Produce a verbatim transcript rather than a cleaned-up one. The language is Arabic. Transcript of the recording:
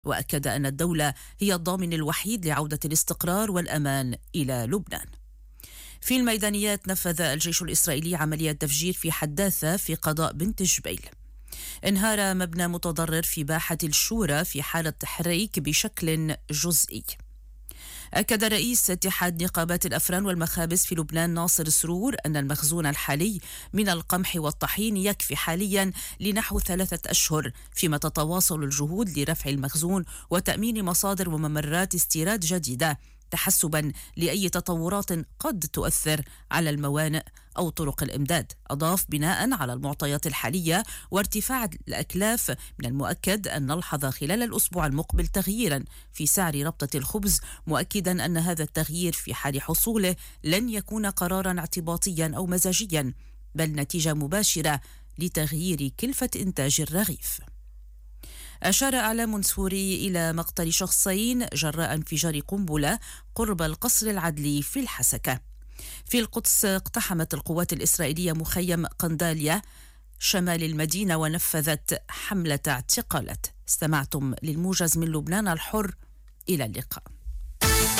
وأكد أن الدولة هي الضامن الوحيد لعودة الاستقرار والأمان إلى لبنان. في الميدانيات، نفذ الجيش الإسرائيلي عملية تفجير في حداثة في قضاء بنت جبيل. انهار مبنى متضرر في باحة الشورى في حالة تحريك بشكل جزئي. أكد رئيس اتحاد نقابات الأفران والمخابز في لبنان ناصر سرور أن المخزون الحالي من القمح والطحين يكفي حاليا لنحو ثلاثة أشهر، فيما تتواصل الجهود لرفع المخزون وتأمين مصادر وممرات استيراد جديدة تحسبا لأي تطورات قد تؤثر على الموانئ أو طرق الإمداد. أضاف: بناء على المعطيات الحالية وارتفاع الأكلاف، من المؤكد أن نلحظ خلال الأسبوع المقبل تغييرا في سعر ربطة الخبز، مؤكدا أن هذا التغيير في حال حصوله لن يكون قرارا اعتباطيا أو مزاجيا، بل نتيجة مباشرة لتغيير كلفة إنتاج الرغيف. أشار إعلام سوري إلى مقتل شخصين جراء انفجار قنبلة قرب القصر العدلي في الحسكة. في القدس، اقتحمت القوات الإسرائيلية مخيم قنداليا شمال المدينة ونفذت حملة اعتقالات. استمعتم للموجز من لبنان الحر، إلى اللقاء.